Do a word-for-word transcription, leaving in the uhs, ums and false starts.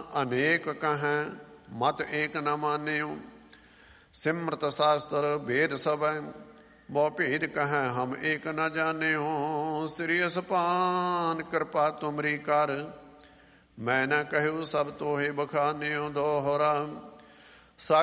अनेक कहें मत एक न मान्यो। सिमृत शास्त्र भेद सब वो भेद कहें हम एक न जाने हो। श्री असपान कृपा तुमरी कर मैं न कहूँ सब तो हे बखाने दोहरा।